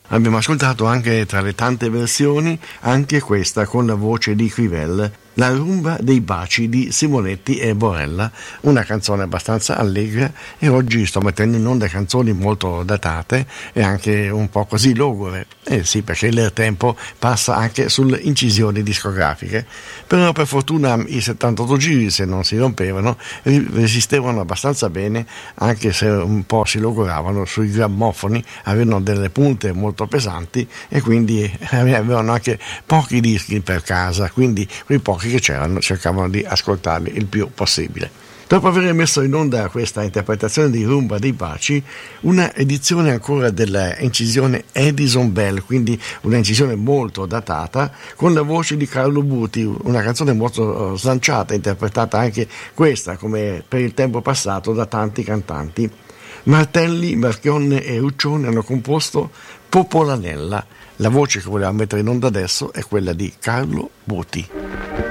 Abbiamo ascoltato anche tra le tante versioni, anche questa con la voce di Crivel, La rumba dei baci di Simonetti e Borella, una canzone abbastanza allegra, e oggi sto mettendo in onda canzoni molto datate e anche un po' così logore. Sì, perché il tempo passa anche sulle incisioni discografiche, però per fortuna i 78 giri, se non si rompevano, resistevano abbastanza bene, anche se un po' si logoravano sui grammofoni, avevano delle punte molto pesanti e quindi avevano anche pochi dischi per casa, quindi quei pochi che c'erano cercavano di ascoltarli il più possibile. Dopo aver messo in onda questa interpretazione di Rumba dei Baci, una edizione ancora della incisione Edison Bell, quindi una incisione molto datata, con la voce di Carlo Buti, una canzone molto slanciata, interpretata anche questa, come per il tempo passato, da tanti cantanti. Martelli, Marchionne e Uccione hanno composto Popolanella. La voce che volevamo mettere in onda adesso è quella di Carlo Buti.